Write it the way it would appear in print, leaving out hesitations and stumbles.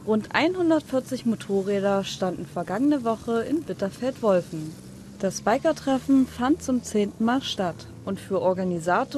Rund 140 Motorräder standen vergangene Woche in Bitterfeld-Wolfen. Das Bikertreffen fand zum 10. Mal statt und für Organisator